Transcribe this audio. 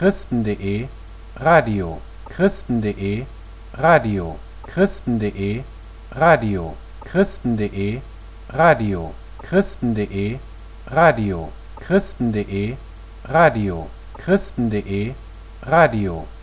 Christen.de, Radio, Christen.de, Radio, Christen.de, Radio, Christen.de, Radio, Christen.de, Radio, Christen.de, Radio, Christen.de, Radio.